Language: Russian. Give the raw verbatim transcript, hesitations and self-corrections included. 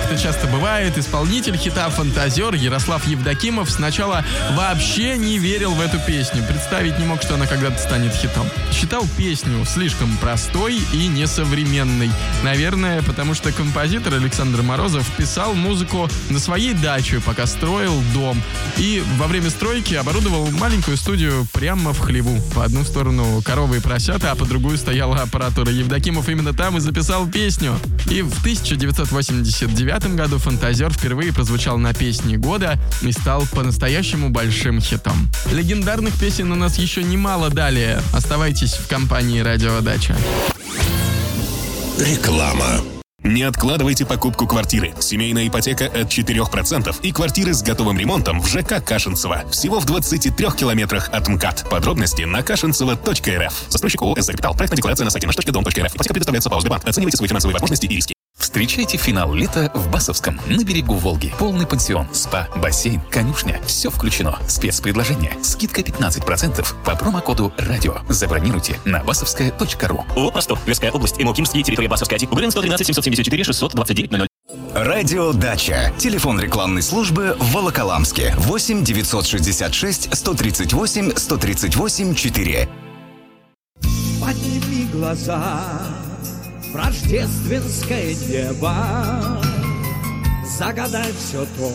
это часто бывает, исполнитель хита «Фантазер» Ярослав Евдокимов сначала вообще не верил в эту песню, представить не мог, что она когда-то станет хитом. Считал песню слишком простой и несовременной. Наверное, потому что композитор Александр Морозов писал музыку на своей даче, пока строил дом. И во время стройки оборудовал маленькую студию прямо в хлеву. По одну сторону коровы и поросята, а по другую стояла аппаратура. Евдокимов именно там и записал песню. И в тысяча девятьсот восемьдесят девятом году «Фантазер» впервые прозвучал на песне года и стал по-настоящему большим хитом. Легендарных песен у нас еще немало далее. Оставайтесь в компании «Радио Дача». Реклама. Не откладывайте покупку квартиры. Семейная ипотека от четырех процентов и квартиры с готовым ремонтом в ЖК Кашинцево. Всего в двадцати трёх километрах от МКАД. Подробности на кашинцево точка эр эф. Застройщик ООО «СЗ Капитал». Проектная декларация на сайте наш точка дом точка эр эф. Ипотека предоставляется по ОСББанк. Оценивайте свои финансовые возможности и риски. Встречайте финал лета в Басовском, на берегу Волги. Полный пансион, спа, бассейн, конюшня. Все включено. Спецпредложение. Скидка пятнадцать процентов по промокоду «Радио». Забронируйте на басовская точка ру. ООО «Восток». Тверская область. Имокимский. Территория Басовская. Углен сто тринадцать семьсот семьдесят четыре шестьсот двадцать девять ноль ноль. Радио Дача. Телефон рекламной службы в Волоколамске. восемь девятьсот шестьдесят шесть сто тридцать восемь сто тридцать восемь четыре. Подними глаза в рождественское небо, загадай все то,